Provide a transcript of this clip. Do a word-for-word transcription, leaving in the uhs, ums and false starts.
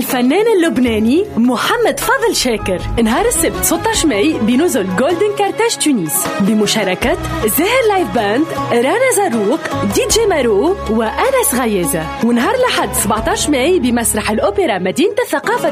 الفنان اللبناني محمد فاضل شاكر. نهار السبت ستة عشر ماي بنزل جولدن كارتاج تونس بمشاركة زاهر لايف باند، رانا زاروق، دي جي مارو وأنس غيازة. ونهار الأحد سبعة عشر ماي بمسرح الأوبرا مدينة الثقافة